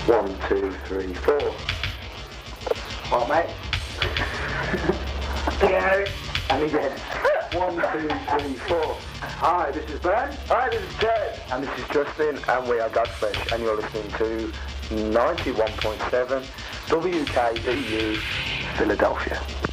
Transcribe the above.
1, 2, 3, 4. What, mate? And again. 1, 2, 3, 4. Hi, this is Ben. Hi, this is Ted. And this is Justin, and we are Godflesh, and you're listening to 91.7 WKEU Philadelphia.